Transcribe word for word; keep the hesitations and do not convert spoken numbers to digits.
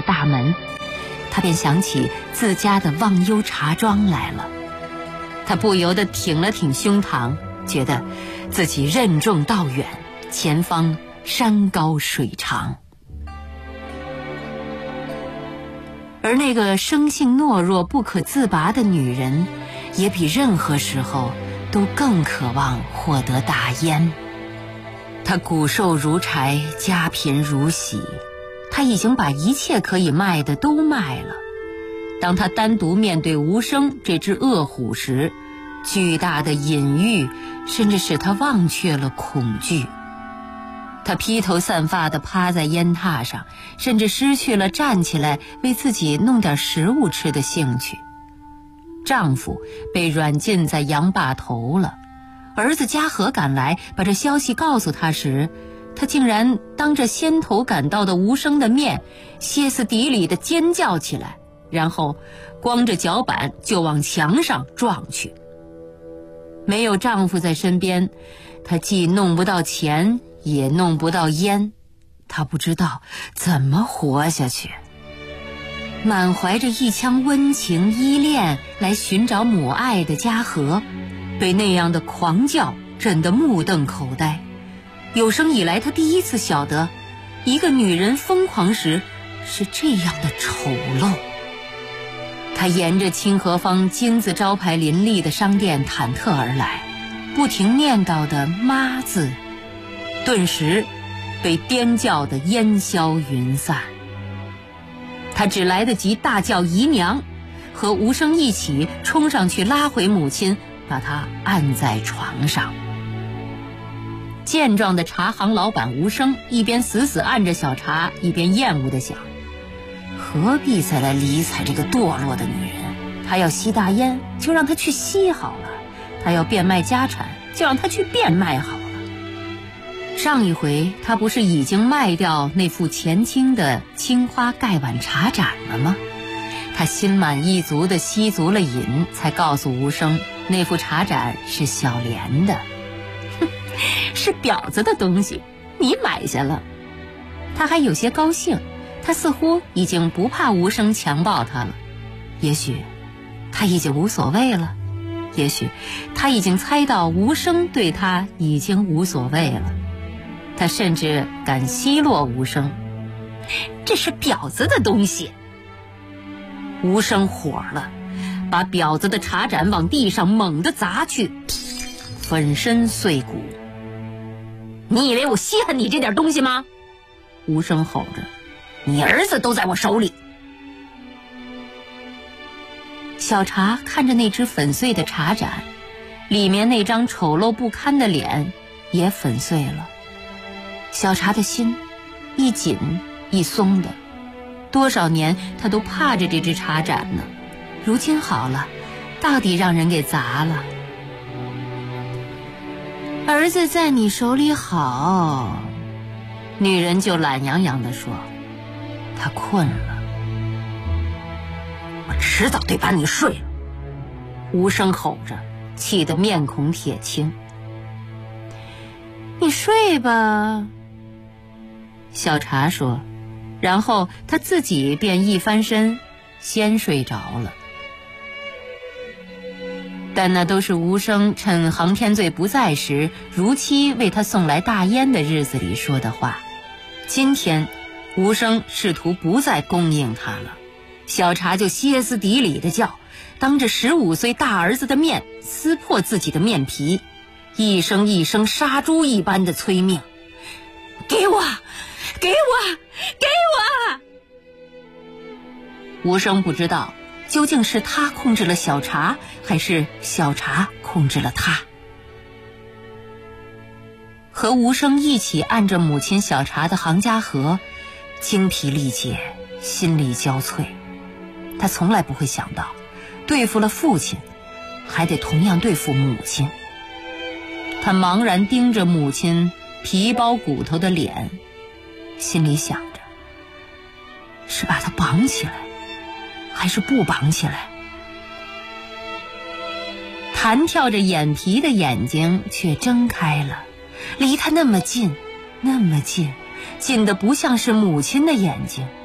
大门，他便想起自家的忘忧茶庄来了。他不由得挺了挺胸膛，觉得自己任重道远，前方山高水长。而那个生性懦弱不可自拔的女人，也比任何时候都更渴望获得大烟。她骨瘦如柴，家贫如洗，她已经把一切可以卖的都卖了。当她单独面对无声这只恶虎时，巨大的隐喻甚至使她忘却了恐惧。她披头散发地趴在烟榻上，甚至失去了站起来为自己弄点食物吃的兴趣。丈夫被软禁在羊坝头了，儿子嘉禾赶来把这消息告诉她时，她竟然当着先头赶到的无声的面歇斯底里地尖叫起来，然后光着脚板就往墙上撞去。没有丈夫在身边，她既弄不到钱也弄不到烟，她不知道怎么活下去。满怀着一腔温情依恋来寻找母爱的嘉禾，被那样的狂叫震得目瞪口呆。有生以来，他第一次晓得，一个女人疯狂时是这样的丑陋。他沿着清河坊金字招牌林立的商店忐忑而来，不停念叨的妈字，顿时被颠叫得烟消云散。他只来得及大叫姨娘，和无声一起冲上去拉回母亲，把她按在床上。健壮的茶行老板无声一边死死按着小茶，一边厌恶地想，何必再来理睬这个堕落的女人？她要吸大烟就让她去吸好了，她要变卖家产就让她去变卖好了。上一回他不是已经卖掉那副前清的青花盖碗茶盏了吗？他心满意足地吸足了瘾，才告诉无声那副茶盏是小莲的。哼，是婊子的东西，你买下了。他还有些高兴，他似乎已经不怕无声强暴他了。也许他已经无所谓了，也许他已经猜到无声对他已经无所谓了。他甚至敢奚落无声，这是婊子的东西。无声火了，把婊子的茶盏往地上猛地砸去，粉身碎骨。你以为我稀罕你这点东西吗？无声吼着，你儿子都在我手里。小茶看着那只粉碎的茶盏，里面那张丑陋不堪的脸也粉碎了。小茶的心一紧一松的，多少年他都怕着这只茶盏呢，如今好了，到底让人给砸了。儿子在你手里好，女人就懒洋洋地说，她困了，我迟早得把你睡了。无声吼着，气得面孔铁青。你睡吧，小茶说，然后他自己便一翻身先睡着了。但那都是无声趁航天罪不在时如期为他送来大烟的日子里说的话。今天无声试图不再供应他了，小茶就歇斯底里的叫，当着十五岁大儿子的面撕破自己的面皮，一声一声杀猪一般的催命，给我给我给我！无声不知道究竟是他控制了小茶，还是小茶控制了他。和无声一起按着母亲小茶的杭家河精疲力竭，心力交瘁。他从来不会想到对付了父亲还得同样对付母亲。他茫然盯着母亲皮包骨头的脸，心里想着，是把他绑起来还是不绑起来？弹跳着眼皮的眼睛却睁开了，离他那么近那么近，近得不像是母亲的眼睛。